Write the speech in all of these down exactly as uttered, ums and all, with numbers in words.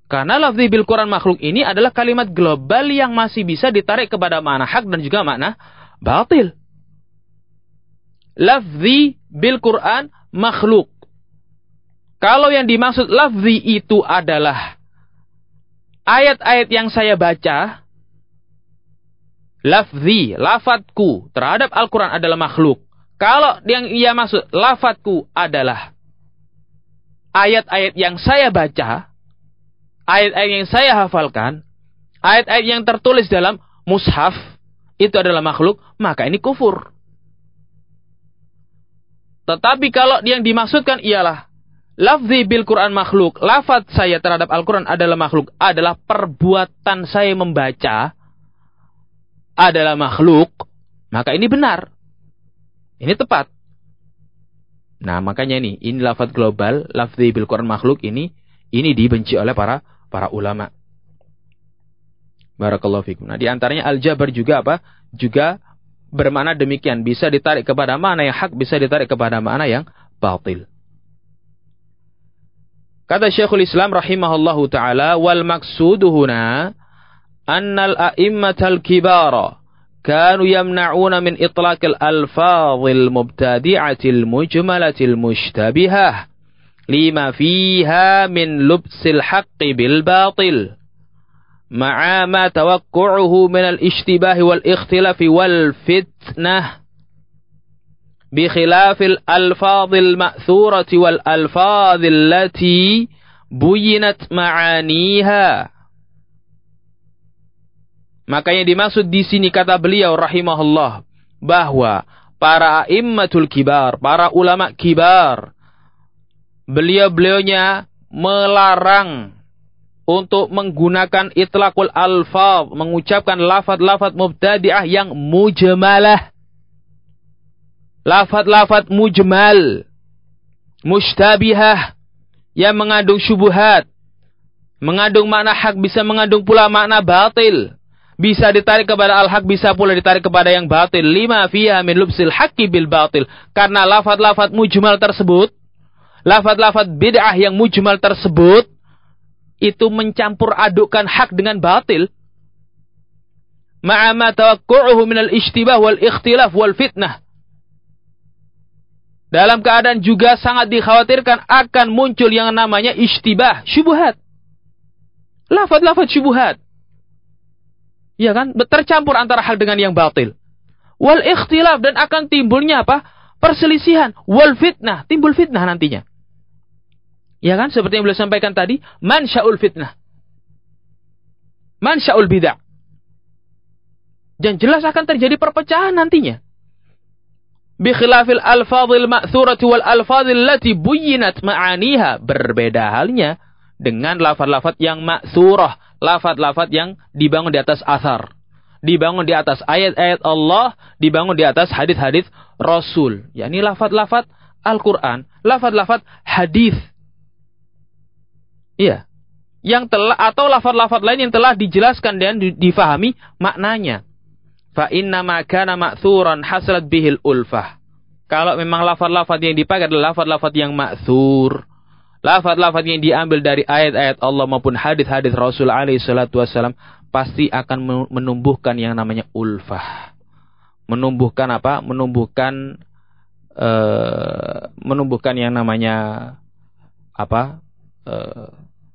Karena lafzi bil Quran makhluk ini adalah kalimat global yang masih bisa ditarik kepada makna hak dan juga makna batil. Lafzi bil Quran makhluk. Kalau yang dimaksud lafzi itu adalah ayat-ayat yang saya baca, lafzi, lafadku terhadap Al-Quran adalah makhluk. Kalau yang ia maksud lafadku adalah ayat-ayat yang saya baca, ayat-ayat yang saya hafalkan, ayat-ayat yang tertulis dalam mushaf, itu adalah makhluk, maka ini kufur. Tetapi kalau yang dimaksudkan ialah lafzi bil Quran makhluk, lafaz saya terhadap Al-Quran adalah makhluk, adalah perbuatan saya membaca adalah makhluk, maka ini benar. Ini tepat. Nah, makanya ini, ini lafaz global, lafzi bil Quran makhluk ini, ini dibenci oleh para para ulama. Barakallahu fikum. Nah, di antaranya al-jabar juga apa? Juga bermakna demikian, bisa ditarik kepada makna yang hak, bisa ditarik kepada makna yang batil. Kata Syekhul Islam rahimahullahu taala, wal maqsudu huna annal a'immatal kibara kanu yamna'una min itlaqil alfazil mubtadi'atil mujmalatil mushtabihah lima fiha min lubsil haqqi bil batil ma'a ma tawaqqu'uhu min al-ishtibah wal ikhtilaf wal fitnah bi khilafil alfazil ma'thurati wal alfazil lati buyinat ma'aniha. Makanya dimaksud di sini kata beliau rahimahullah bahwa para a'immatul kibar, para ulama kibar, beliau-beliaunya melarang untuk menggunakan itlaqul alfaz, mengucapkan lafaz-lafaz mubtadi'ah yang mujmalah. Lafaz-lafaz mujmal, mushtabihah, yang mengandung syubhat, mengandung makna hak, bisa mengandung pula makna batil. Bisa ditarik kepada al-haq, bisa pula ditarik kepada yang batil. Lima fiha min lubsil haqqi bil batil. Karena lafaz-lafaz mujmal tersebut, lafaz-lafaz bid'ah yang mujmal tersebut, itu mencampur adukkan hak dengan batil. Ma'a ma tawaqqu'uhu min al-ishtibah wal ikhtilaf wal fitnah. Dalam keadaan juga sangat dikhawatirkan akan muncul yang namanya ishtibah, syubhat. Lafaz-lafaz syubhat. Ya kan? Tercampur antara hak dengan yang batil. Wal ikhtilaf, dan akan timbulnya apa? Perselisihan. Wal fitnah, timbul fitnah nantinya. Ya kan? Seperti yang beliau sampaikan tadi, mansya'ul fitnah. Mansya'ul bid'ah. Dan jelas akan terjadi perpecahan nantinya. Bi khilafil alfadhil ma'thurati wal alfadhil lati buyinat ma'aniha. Berbeda halnya dengan lafaz-lafaz yang ma'thurah. Lafaz-lafaz yang dibangun di atas athar, dibangun di atas ayat-ayat Allah, dibangun di atas hadis-hadis Rasul. yakni lafaz-lafaz Al-Quran, lafaz-lafaz hadis. Iya, yang telah, atau lafaz-lafaz lain yang telah dijelaskan dan difahami maknanya. Fa inna ma kana ma'thuran hasalat bihil ulfah. Kalau memang lafaz-lafaz yang dipakai adalah lafaz-lafaz yang ma'thur, lafaz-lafaz yang diambil dari ayat-ayat Allah maupun hadis-hadis Rasul alaihi salatu wasallam, pasti akan menumbuhkan yang namanya ulfah. Menumbuhkan apa? Menumbuhkan uh, menumbuhkan yang namanya apa? Uh,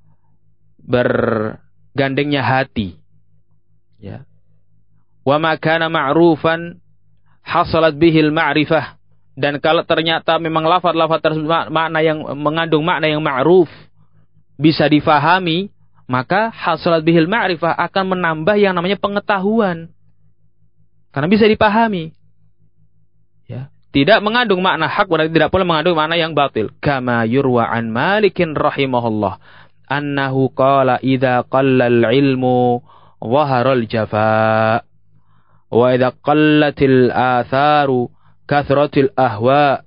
bergandengnya hati. Ya. Wa ma kana ma'rufan hasalat bihil ma'rifah. Dan kalau ternyata memang lafaz-lafaz tersebut makna yang mengandung makna yang ma'ruf, bisa difahami, maka hasalat bihil ma'rifah akan menambah yang namanya pengetahuan. Karena bisa dipahami. Ya, tidak mengandung makna hak, berarti tidak pula mengandung makna yang batil. Kama yurwa an Malikin rahimahullah annahu qala idza qallal ilmu dhaharal jafa wa idza qallatil atharu kathratil ahwa.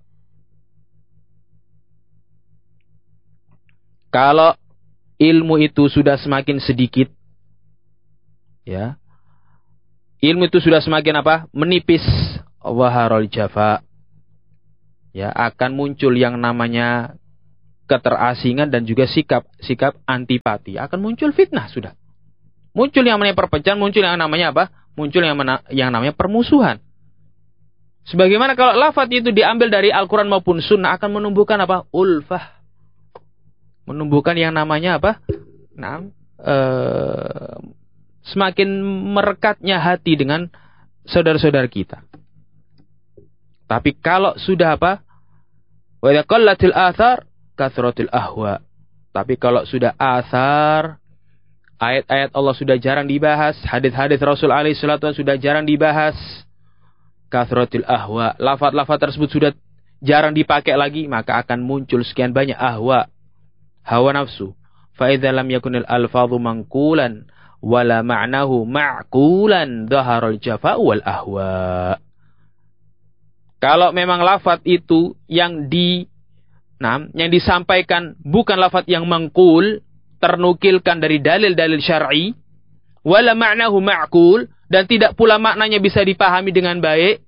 Kalau ilmu itu sudah semakin sedikit, ya, ilmu itu sudah semakin apa? Menipis. Waharul jafa. Ya, akan muncul yang namanya keterasingan dan juga sikap sikap antipati. Akan muncul fitnah sudah. Muncul yang namanya perpecahan, muncul yang namanya apa? Muncul yang mana, yang namanya permusuhan. Sebagaimana kalau lafaz itu diambil dari Al-Quran maupun Sunnah akan menumbuhkan apa? Ulfah. Menumbuhkan yang namanya apa? Nah, eh, semakin merekatnya hati dengan saudara-saudara kita. Tapi kalau sudah apa? Wa idza qallatil athar kathratul ahwa. Tapi kalau sudah athar, ayat-ayat Allah sudah jarang dibahas, hadis-hadis Rasul alaihi salatu wasallam sudah jarang dibahas, kathratul ahwa, lafaz-lafaz tersebut sudah jarang dipakai lagi, maka akan muncul sekian banyak ahwa, hawa nafsu. Fa idza lam yakunil alfadhu manqulan wala ma'nahu ma'qulan dhaharal jafa wal ahwa. Kalau memang lafaz itu yang di nah, yang disampaikan bukan lafaz yang mangkul, ternukilkan dari dalil-dalil syar'i, wala ma'nahu ma'qul, dan tidak pula maknanya bisa dipahami dengan baik.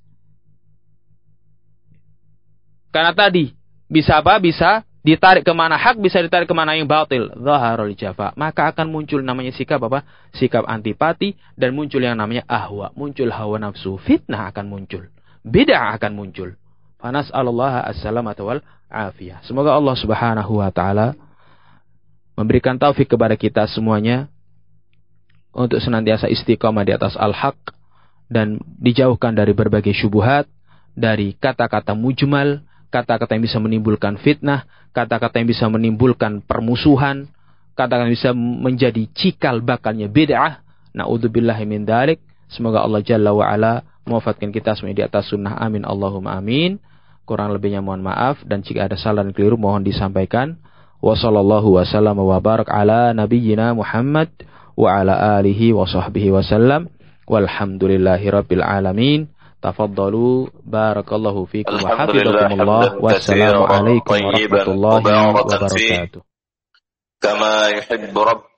Karena tadi bisa apa? Bisa ditarik ke mana hak, bisa ditarik ke mana yang batil. Dhaharul jafa. Maka akan muncul namanya sikap apa? Sikap antipati, dan muncul yang namanya ahwa, muncul hawa nafsu, fitnah akan muncul. Bid'ah akan muncul. Fanas'alullaha as-salamata wal afiyah. Semoga Allah Subhanahu wa taala memberikan taufik kepada kita semuanya untuk senantiasa istiqamah di atas al-haq dan dijauhkan dari berbagai syubhat, dari kata-kata mujmal, kata-kata yang bisa menimbulkan fitnah, kata-kata yang bisa menimbulkan permusuhan, kata-kata yang bisa menjadi cikal bakalnya bid'ah. Na'udzubillahi min dzalik. Semoga Allah Jalla wa ala mewafatkan kita semuanya di atas sunnah. Amin Allahumma amin. Kurang lebihnya mohon maaf, dan jika ada salah dan keliru mohon disampaikan. Wa sallallahu wa sallam wa barak ala nabiyyina Muhammad wa ala alihi wa sahbihi wa sallam. Walhamdulillahi rabbil alamin. Tafaddalu barakallahu fikum wa hafizakumullah. Wassalamu alaikum warahmatullahi wabarakatuh. Kama yuhibbu rabb